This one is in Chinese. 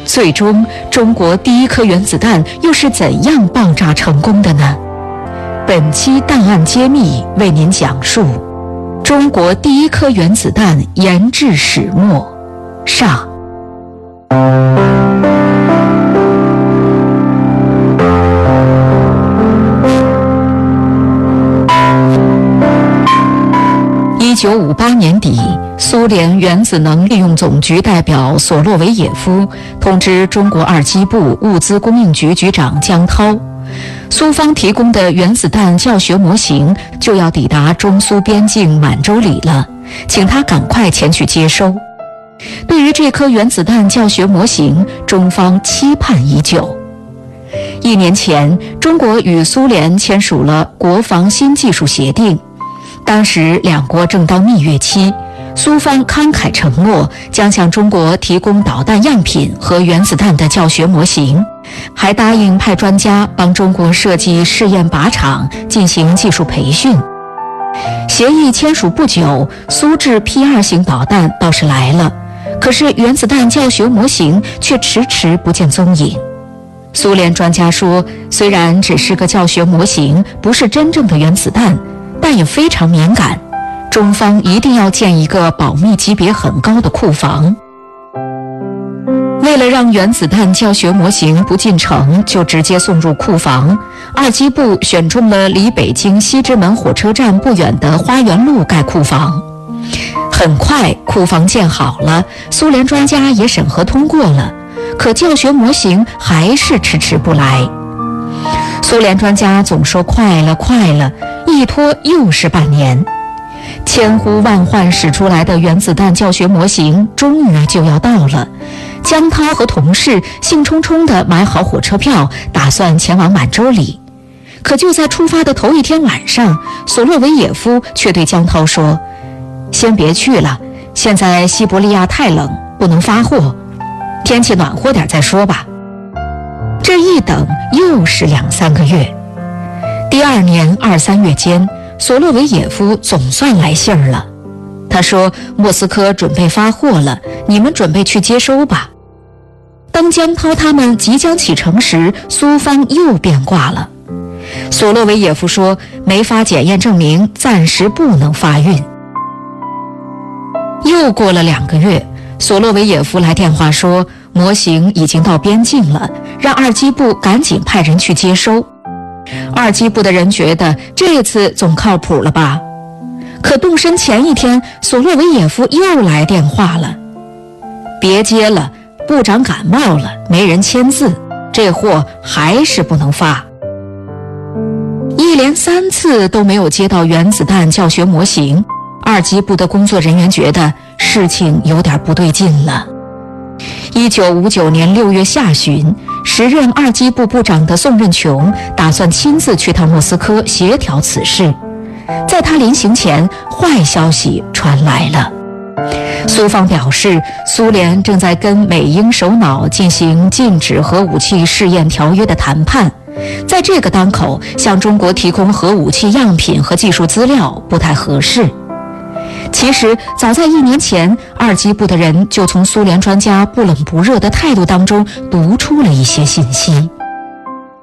最终，中国第一颗原子弹又是怎样爆炸成功的呢？本期档案揭秘为您讲述中国第一颗原子弹研制始末上。1958年底，苏联原子能利用总局代表索洛维也夫通知中国二机部物资供应局局长江涛，苏方提供的原子弹教学模型就要抵达中苏边境满洲里了，请他赶快前去接收。对于这颗原子弹教学模型，中方期盼已久。1年前，中国与苏联签署了国防新技术协定，当时两国正当蜜月期，苏方慷慨承诺将向中国提供导弹样品和原子弹的教学模型，还答应派专家帮中国设计试验靶场，进行技术培训。协议签署不久，苏制 P2 型导弹倒是来了，可是原子弹教学模型却迟迟不见踪影。苏联专家说，虽然只是个教学模型，不是真正的原子弹，但也非常敏感，中方一定要建一个保密级别很高的库房。为了让原子弹教学模型不进城就直接送入库房，二机部选中了离北京西直门火车站不远的花园路盖库房。很快库房建好了，苏联专家也审核通过了，可教学模型还是迟迟不来。苏联专家总说快了快了，一拖又是半年。千呼万唤使出来的原子弹教学模型终于就要到了，江涛和同事兴冲冲地买好火车票，打算前往满洲里。可就在出发的头一天晚上，索洛维也夫却对江涛说，先别去了，现在西伯利亚太冷，不能发货，天气暖和点再说吧。这一等又是2-3个月。第2年2-3月间，索洛维也夫总算来信儿了。他说，莫斯科准备发货了，你们准备去接收吧。当江涛他们即将启程时，苏方又变卦了。索洛维也夫说，没法检验证明，暂时不能发运。又过了2个月，索洛维也夫来电话说，模型已经到边境了，让二机部赶紧派人去接收。二机部的人觉得这次总靠谱了吧？可动身前一天，索洛维也夫又来电话了，别接了，部长感冒了，没人签字，这货还是不能发。一连3次都没有接到原子弹教学模型，二机部的工作人员觉得事情有点不对劲了。1959年6月下旬，时任二机部部长的宋任穷打算亲自去趟莫斯科协调此事。在他临行前，坏消息传来了。苏方表示，苏联正在跟美英首脑进行禁止核武器试验条约的谈判，在这个当口向中国提供核武器样品和技术资料不太合适。其实早在1年前，二机部的人就从苏联专家不冷不热的态度当中读出了一些信息。